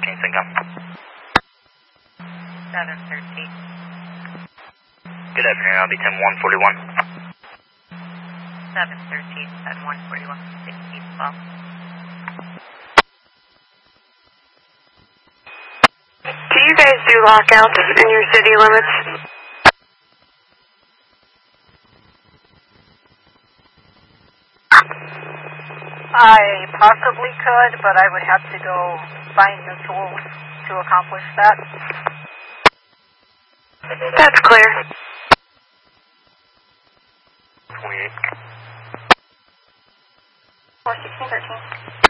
Syncom. 713. Good afternoon, I'll be 10141. 713, 141, 1612. Do you guys do lockouts in your city limits? I possibly could, but I would have to go find new tools to accomplish that. That's clear. 28. 41613.